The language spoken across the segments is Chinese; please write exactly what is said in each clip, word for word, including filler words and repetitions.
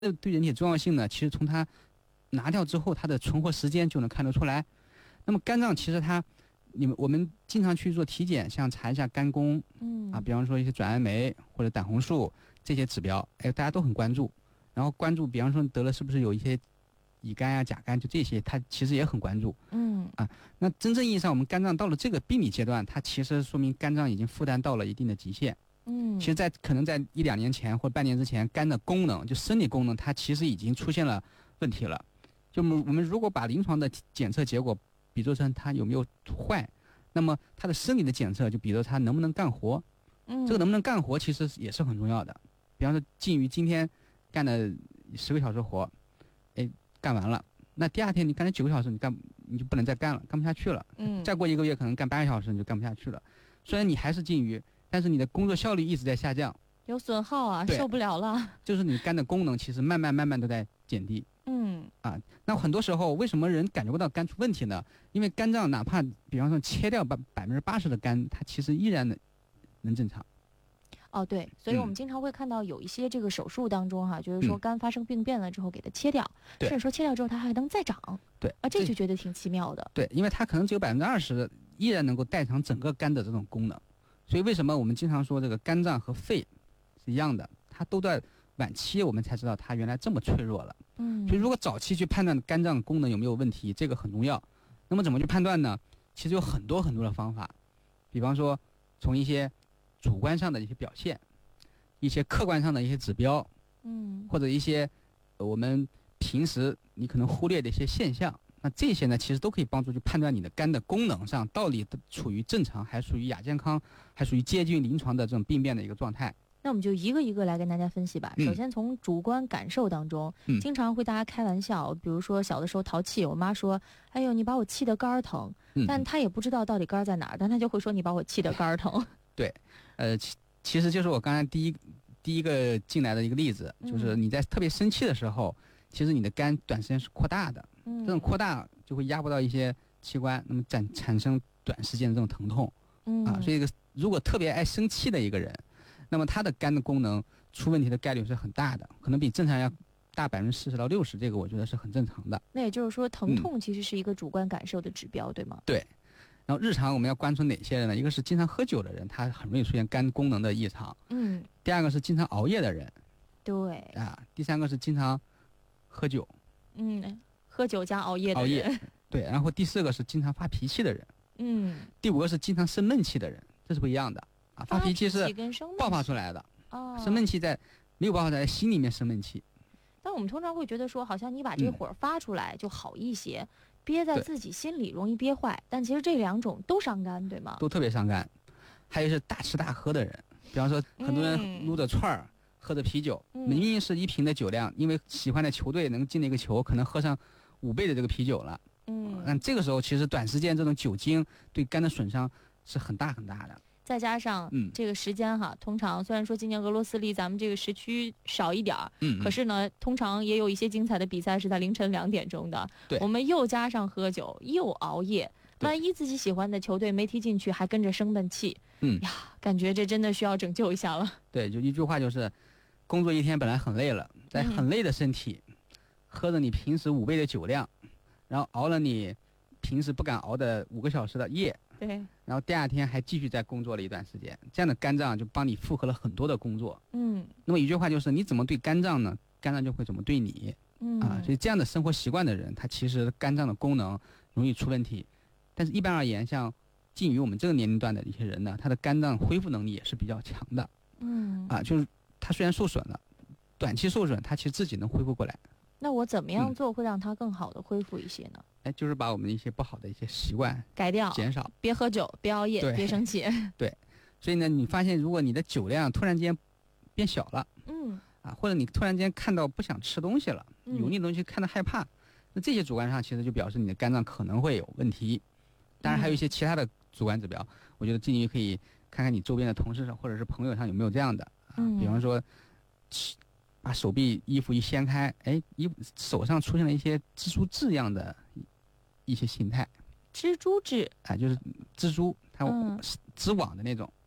对人体重要性呢，其实从它拿掉之后，它的存活时间就能看得出来。那么肝脏其实它，你们我们经常去做体检，像查一下肝功，嗯啊，比方说一些转氨酶或者胆红素这些指标，哎，大家都很关注。然后关注，比方说得了是不是有一些乙肝啊、甲肝，就这些，它其实也很关注。嗯啊，那真正意义上，我们肝脏到了这个病理阶段，它其实说明肝脏已经负担到了一定的极限。嗯，其实在，在可能在一两年前或半年之前，肝的功能就生理功能，它其实已经出现了问题了。就我们我们如果把临床的检测结果比作成它有没有坏，那么它的生理的检测就比作它能不能干活。嗯，这个能不能干活其实也是很重要的。比方说，靳鱼今天干了十个小时活，哎，干完了，那第二天你干了九个小时，你干你就不能再干了，干不下去了。嗯，再过一个月可能干八个小时你就干不下去了。虽然你还是靳鱼，但是你的工作效率一直在下降， 有损耗啊，受不了了。 就是你肝的功能其实慢慢慢慢都在减低。嗯啊，那很多时候为什么人感觉不到肝出问题呢？因为肝脏哪怕比方说切掉百百分之八十的肝，它其实依然能能正常。 哦，对，所以我们经常会看到有一些这个手术当中哈、啊，就是说肝发生病变了之后给它切掉，甚至说切掉之后它还能再长。 对啊，这就觉得挺奇妙的。 对，因为它可能只有百分之二十依然能够代偿整个肝的这种功能。所以为什么我们经常说这个肝脏和肺是一样的，它都在晚期我们才知道它原来这么脆弱了。嗯，所以如果早期去判断肝脏功能有没有问题，这个很重要。那么怎么去判断呢？其实有很多很多的方法，比方说从一些主观上的一些表现，一些客观上的一些指标，嗯，或者一些我们平时你可能忽略的一些现象。那这些呢，其实都可以帮助去判断你的肝的功能上到底处于正常，还属于亚健康，还属于接近临床的这种病变的一个状态。 那我们就一个一个来跟大家分析吧。嗯、首先从主观感受当中、嗯，经常会大家开玩笑，比如说小的时候淘气，我妈说：“哎呦，你把我气得肝儿疼。嗯”但她也不知道到底肝儿在哪儿，但她就会说：“你把我气得肝儿疼。” 对，呃，其其实就是我刚才第一第一个进来的一个例子，就是你在特别生气的时候，嗯、其实你的肝短时间是扩大的。这种扩大就会压迫到一些器官，那么产产生短时间的这种疼痛，嗯啊，所以一个如果特别爱生气的一个人，那么他的肝的功能出问题的概率是很大的，可能比正常要大百分之四十到六十，这个我觉得是很正常的。 那也就是说，疼痛其实是一个主观感受的指标，嗯、对吗？ 对。然后日常我们要关注哪些人呢？一个是经常喝酒的人，他很容易出现肝功能的异常。嗯。第二个是经常熬夜的人。 对。 啊，第三个是经常喝酒。 嗯。喝酒加熬夜的人， 熬夜，对，然后第四个是经常发脾气的人，嗯，第五个是经常生闷气的人，这是不一样的啊。发脾气是爆发出来的，哦，生闷气在没有爆发出来，心里面生闷气。 但我们通常会觉得说，好像你把这火发出来就好一些，嗯、憋在自己心里容易憋坏。但其实这两种都伤肝，对吗？ 都特别伤肝。还有是大吃大喝的人，比方说很多人撸着串儿。嗯喝着啤酒，明明是一瓶的酒量，因为喜欢的球队能进那个球，可能喝上五倍的这个啤酒了。嗯，但这个时候其实短时间这种酒精对肝的损伤是很大很大的。 再加上这个时间哈，嗯、通常虽然说今年俄罗斯离咱们这个时区少一点儿，嗯，可是呢，通常也有一些精彩的比赛是在凌晨两点钟的。对，我们又加上喝酒又熬夜，万一自己喜欢的球队没踢进去，还跟着生闷气，嗯呀，感觉这真的需要拯救一下了。 对，就一句话就是。工作一天本来很累了，在很累的身体，嗯、喝着你平时五倍的酒量，然后熬了你平时不敢熬的五个小时的夜，对，然后第二天还继续再工作了一段时间，这样的肝脏就帮你负荷了很多的工作。嗯，那么一句话就是，你怎么对肝脏呢？肝脏就会怎么对你。嗯啊，所以这样的生活习惯的人，他其实肝脏的功能容易出问题。但是一般而言，像近于我们这个年龄段的一些人呢，他的肝脏恢复能力也是比较强的。嗯啊，就是。它虽然受损了，短期受损，它其实自己能恢复过来。 那我怎么样做会让它更好的恢复一些呢？ 哎、嗯，就是把我们一些不好的一些习惯改掉， 减少， 别喝酒，别熬夜，别生气。 对，所以呢，你发现如果你的酒量突然间变小了，嗯，啊，或者你突然间看到不想吃东西了，嗯、油腻的东西看到害怕，那这些主观上其实就表示你的肝脏可能会有问题。当然还有一些其他的主观指标，嗯、我觉得进去可以看看你周边的同事上或者是朋友上有没有这样的。啊，比方说，把手臂衣服一掀开，哎，衣服手上出现了一些蜘蛛痣一样的一些形态。 蜘蛛痣啊，就是蜘蛛它织网的那种。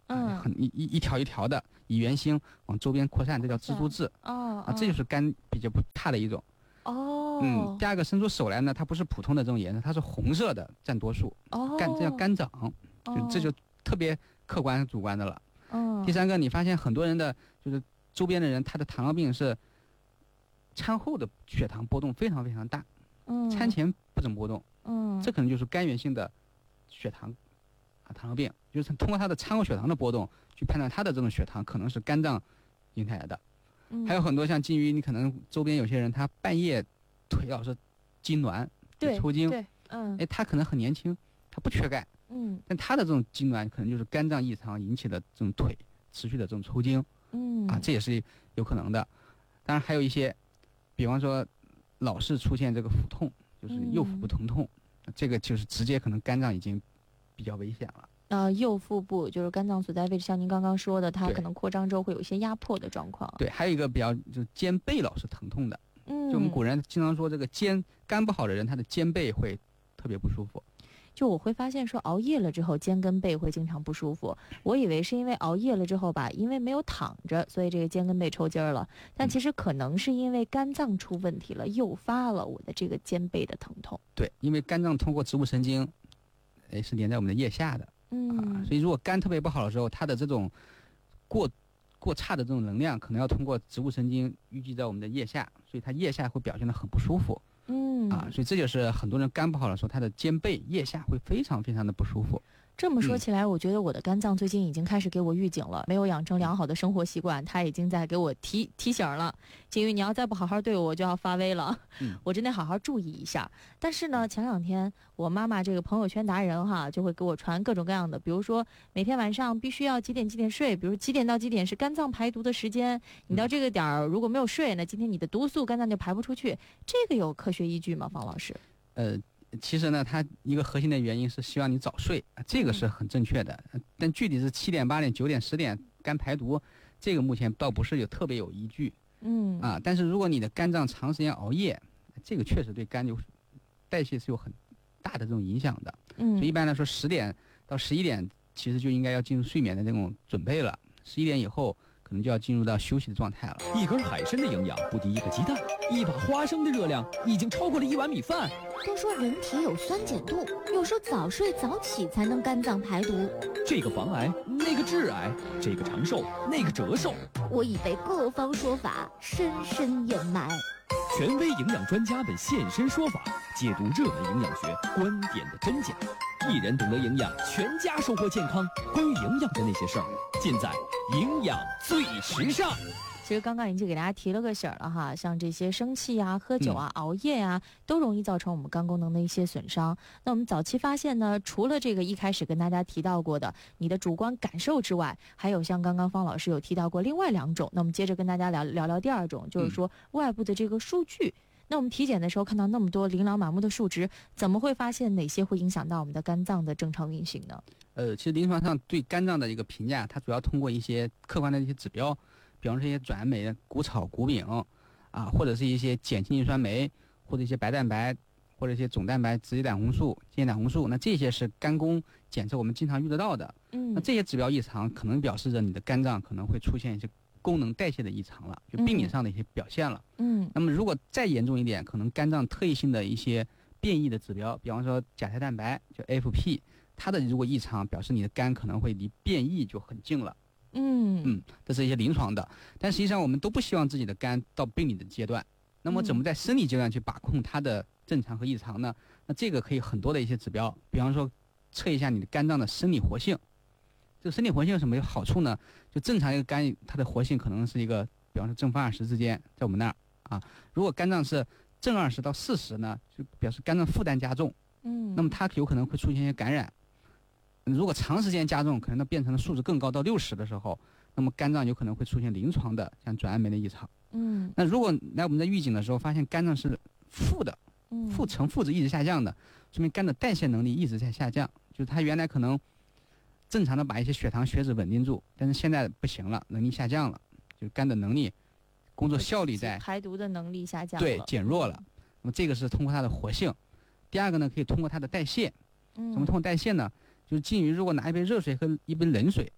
嗯， 很一一一条一条的，以圆心往周边扩散，这叫蜘蛛痣。 哦， 啊，这就是肝比较不差的一种。 哦， 嗯，第二个伸出手来呢，它不是普通的这种颜色，它是红色的，占多数。 哦， 肝这叫肝长， 哦、 就这就特别客观主观的了。 嗯， 第三个，你发现很多人的就是周边的人，他的糖尿病是餐后的血糖波动非常非常大， 嗯， 餐前不怎么波动， 嗯， 这可能就是肝源性的血糖啊糖尿病，就是通过他的餐后血糖的波动去判断他的这种血糖可能是肝脏引起来的。 嗯， 还有很多像金鱼，你可能周边有些人他半夜腿老是痉挛， 对， 抽筋， 对，嗯， 哎，他可能很年轻，他不缺钙， 嗯， 但他的这种痉挛可能就是肝脏异常引起的这种腿持续的这种抽筋， 嗯， 啊，这也是有可能的。当然还有一些，比方说老是出现这个腹痛，就是右腹部疼痛，嗯、这个就是直接可能肝脏已经比较危险了。 呃，右腹部就是肝脏所在位置，像您刚刚说的，它可能扩张之后会有一些压迫的状况。 对，还有一个比较就是肩背老是疼痛的。 嗯， 就我们古人经常说，这个肩肝不好的人，他的肩背会特别不舒服。 就我会发现说，熬夜了之后肩跟背会经常不舒服。我以为是因为熬夜了之后吧，因为没有躺着，所以这个肩跟背抽筋儿了。但其实可能是因为肝脏出问题了，诱发了我的这个肩背的疼痛。 对，因为肝脏通过植物神经，哎，是连在我们的腋下的。 嗯、 啊，所以如果肝特别不好的时候，它的这种过过差的这种能量，可能要通过植物神经淤积在我们的腋下，所以它腋下会表现得很不舒服。 嗯， 啊，所以这就是很多人肝不好的时候，他的肩背、腋下会非常非常的不舒服。 这么说起来、嗯，我觉得我的肝脏最近已经开始给我预警了，没有养成良好的生活习惯，它已经在给我提提醒了。金鱼，你要再不好好对我，我就要发威了。 嗯， 我真得好好注意一下。但是呢，前两天我妈妈这个朋友圈达人哈，就会给我传各种各样的，比如说每天晚上必须要几点几点睡，比如几点到几点是肝脏排毒的时间，你到这个点儿如果没有睡，那今天你的毒素肝脏就排不出去。这个有科学依据吗，方老师？ 呃。其实呢，它一个核心的原因是希望你早睡，这个是很正确的。嗯、但具体是七点、八点、九点、十点肝排毒，这个目前倒不是有特别有依据。 嗯啊，但是如果你的肝脏长时间熬夜，这个确实对肝有代谢是有很大的这种影响的。 嗯， 所以一般来说，十点到十一点其实就应该要进入睡眠的那种准备了。十一点以后，可能就要进入到休息的状态了。 一根海参的营养不敌一个鸡蛋，一把花生的热量已经超过了一碗米饭。 都说人体有酸碱度，有时候早睡早起才能肝脏排毒。 这个防癌，那个致癌，这个长寿，那个折寿。 我已被各方说法深深掩埋。 权威营养专家们现身说法，解读热门营养学观点的真假。一人懂得营养，全家收获健康。关于营养的那些事儿，尽在营养最时尚。 其实刚刚已经给大家提了个醒儿了哈，像这些生气啊、喝酒啊、熬夜啊，都容易造成我们肝功能的一些损伤。那我们早期发现呢，除了这个一开始跟大家提到过的你的主观感受之外，还有像刚刚方老师有提到过另外两种。那我们接着跟大家聊聊聊第二种，就是说外部的这个数据。那我们体检的时候看到那么多琳琅满目的数值，怎么会发现哪些会影响到我们的肝脏的正常运行呢？ 呃，其实临床上对肝脏的一个评价，它主要通过一些客观的一些指标。比方说一些转氨酶、谷草、谷丙，啊，或者是一些碱性磷酸酶，或者一些白蛋白，或者一些总蛋白、直接胆红素、间胆红素，那这些是肝功检测我们经常遇得到的。 嗯， 那这些指标异常，可能表示着你的肝脏可能会出现一些功能代谢的异常了，就病理上的一些表现了。 嗯， 那么如果再严重一点，可能肝脏特异性的一些变异的指标，比方说甲胎蛋白，就 A F P， 它的如果异常，表示你的肝可能会离变异就很近了。 嗯嗯，这是一些临床的，但实际上我们都不希望自己的肝到病理的阶段。那么怎么在生理阶段去把控它的正常和异常呢？那这个可以很多的一些指标，比方说测一下你的肝脏的生理活性。这个生理活性有什么好处呢？就正常一个肝它的活性可能是一个，比方说正负二十之间，在我们那儿啊，如果肝脏是正二十到四十呢，就表示肝脏负担加重。 嗯， 那么它有可能会出现一些感染。如果长时间加重，可能它变成了数值更高到六十的时候，那么肝脏有可能会出现临床的像转氨酶的异常。 嗯， 那如果来我们在预警的时候发现肝脏是负的，负呈负值一直下降的，说明肝的代谢能力一直在下降，就是它原来可能正常的把一些血糖血脂稳定住，但是现在不行了，能力下降了，就是肝的能力工作效率在排毒的能力下降了， 对，减弱了。那么这个是通过它的活性。第二个呢，可以通过它的代谢。怎么通过代谢呢？就是金鱼如果拿一杯热水和一杯冷水，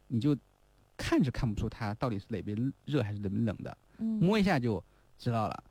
你就看是看不出它到底是哪边热还是哪边冷的，摸一下就知道了。